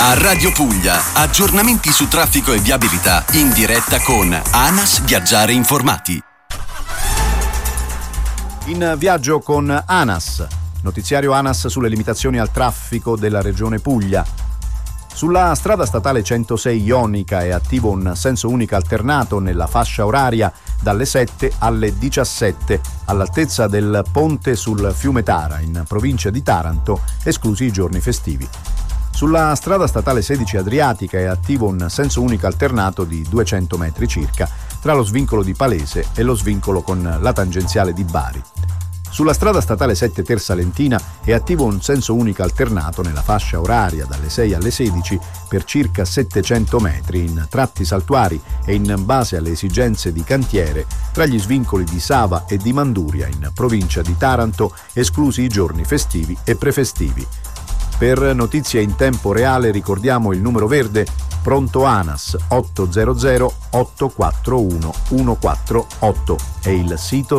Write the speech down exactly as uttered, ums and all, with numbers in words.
A Radio Puglia, aggiornamenti su traffico e viabilità in diretta con ANAS Viaggiare Informati. In viaggio con ANAS, notiziario ANAS sulle limitazioni al traffico della regione Puglia. Sulla strada statale centosei Ionica è attivo un senso unico alternato nella fascia oraria dalle sette alle diciassette all'altezza del ponte sul fiume Tara in provincia di Taranto, esclusi i giorni festivi. Sulla strada statale sedici Adriatica è attivo un senso unico alternato di duecento metri circa tra lo svincolo di Palese e lo svincolo con la tangenziale di Bari. Sulla strada statale sette Tersalentina è attivo un senso unico alternato nella fascia oraria dalle sei alle sedici per circa settecento metri in tratti saltuari e in base alle esigenze di cantiere tra gli svincoli di Sava e di Manduria in provincia di Taranto, esclusi i giorni festivi e prefestivi. Per notizie in tempo reale ricordiamo il numero verde pronto ANAS otto zero zero otto quattro uno uno quattro otto e il sito